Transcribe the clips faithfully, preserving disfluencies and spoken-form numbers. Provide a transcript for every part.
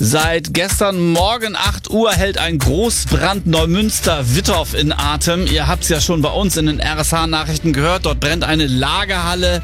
Seit gestern Morgen acht Uhr hält ein Großbrand Neumünster-Wittorf in Atem. Ihr habt es ja schon bei uns in den R S H-Nachrichten gehört. Dort brennt eine Lagerhalle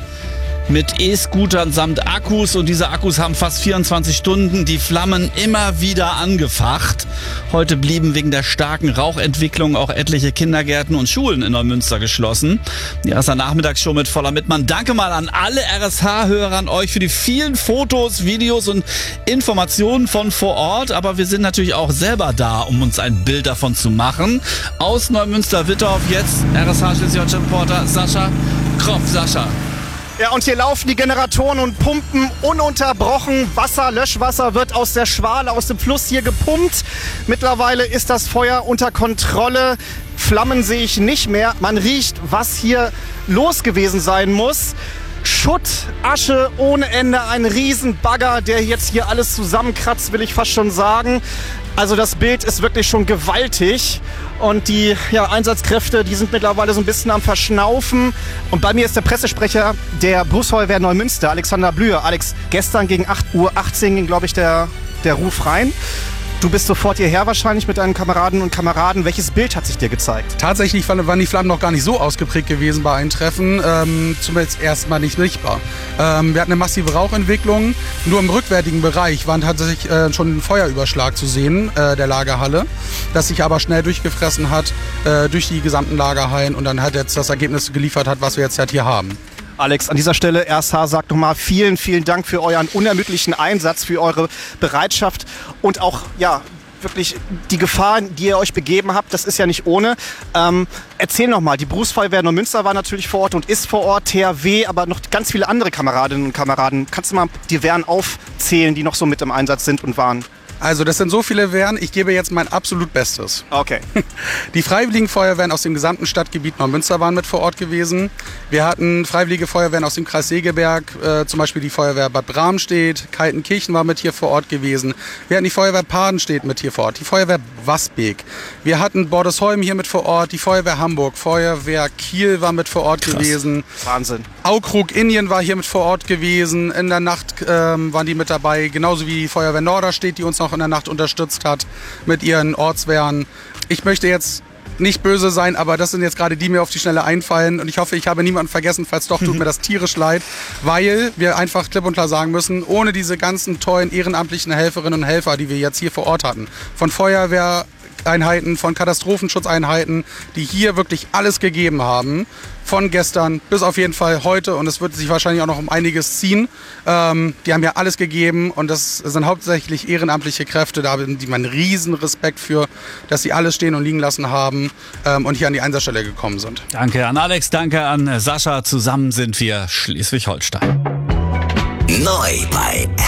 mit E-Scootern samt Akkus und diese Akkus haben fast vierundzwanzig Stunden die Flammen immer wieder angefacht. Heute blieben wegen der starken Rauchentwicklung auch etliche Kindergärten und Schulen in Neumünster geschlossen. Die R S H-Nachmittagsshow mit Voller Mittmann. Danke mal an alle R S H-Hörer, an euch für die vielen Fotos, Videos und Informationen von vor Ort. Aber wir sind natürlich auch selber da, um uns ein Bild davon zu machen. Aus Neumünster-Wittorf jetzt R S H-Schleswig-Holstein-Reporter Sascha Kropf. Sascha. Ja, und hier laufen die Generatoren und pumpen ununterbrochen. Wasser, Löschwasser wird aus der Schwale, aus dem Fluss hier gepumpt. Mittlerweile ist das Feuer unter Kontrolle. Flammen sehe ich nicht mehr. Man riecht, was hier los gewesen sein muss. Schutt, Asche ohne Ende, ein Riesenbagger, der jetzt hier alles zusammenkratzt, will ich fast schon sagen. Also das Bild ist wirklich schon gewaltig und die ja, Einsatzkräfte, die sind mittlerweile so ein bisschen am Verschnaufen. Und bei mir ist der Pressesprecher der Berufsfeuerwehr Neumünster, Alexander Blüher. Alex, gestern gegen acht Uhr achtzehn ging, glaube ich, der, der Ruf rein. Du bist sofort hierher wahrscheinlich mit deinen Kameraden und Kameraden. Welches Bild hat sich dir gezeigt? Tatsächlich waren die Flammen noch gar nicht so ausgeprägt gewesen bei Eintreffen, ähm, zumindest erstmal nicht sichtbar. Ähm, wir hatten eine massive Rauchentwicklung. Nur im rückwärtigen Bereich war tatsächlich äh, schon ein Feuerüberschlag zu sehen, äh, der Lagerhalle, das sich aber schnell durchgefressen hat äh, durch die gesamten Lagerhallen und dann halt jetzt das Ergebnis geliefert hat, was wir jetzt halt hier haben. Alex, an dieser Stelle R S H sagt nochmal vielen, vielen Dank für euren unermüdlichen Einsatz, für eure Bereitschaft und auch, ja, wirklich die Gefahren, die ihr euch begeben habt, das ist ja nicht ohne. Ähm, erzähl nochmal, die Berufsfeuerwehr Neumünster war natürlich vor Ort und ist vor Ort, T H W, aber noch ganz viele andere Kameradinnen und Kameraden. Kannst du mal die Wehren aufzählen, die noch so mit im Einsatz sind und waren? Also das sind so viele Wehren, ich gebe jetzt mein absolut Bestes. Okay. Die Freiwilligen Feuerwehren aus dem gesamten Stadtgebiet Neumünster waren mit vor Ort gewesen. Wir hatten Freiwillige Feuerwehren aus dem Kreis Segeberg, äh, zum Beispiel die Feuerwehr Bad Bramstedt, Kaltenkirchen war mit hier vor Ort gewesen. Wir hatten die Feuerwehr Padenstedt mit hier vor Ort, die Feuerwehr Wasbeek. Wir hatten Bordesholm hier mit vor Ort, die Feuerwehr Hamburg, Feuerwehr Kiel war mit vor Ort Krass. gewesen. Wahnsinn. Aukrug Indien war hier mit vor Ort gewesen. In der Nacht ähm, waren die mit dabei, genauso wie die Feuerwehr Norderstedt, die uns noch in der Nacht unterstützt hat mit ihren Ortswehren. Ich möchte jetzt nicht böse sein, aber das sind jetzt gerade die, die mir auf die Schnelle einfallen und ich hoffe, ich habe niemanden vergessen, falls doch, tut mir das tierisch leid, weil wir einfach klipp und klar sagen müssen, ohne diese ganzen tollen ehrenamtlichen Helferinnen und Helfer, die wir jetzt hier vor Ort hatten, von Feuerwehr Einheiten, von Katastrophenschutzeinheiten, die hier wirklich alles gegeben haben, von gestern bis auf jeden Fall heute und es wird sich wahrscheinlich auch noch um einiges ziehen. Ähm, die haben ja alles gegeben und das sind hauptsächlich ehrenamtliche Kräfte, da haben die man einen riesen Respekt für, dass sie alles stehen und liegen lassen haben ähm, und hier an die Einsatzstelle gekommen sind. Danke an Alex, danke an Sascha. Zusammen sind wir Schleswig-Holstein. Neu bei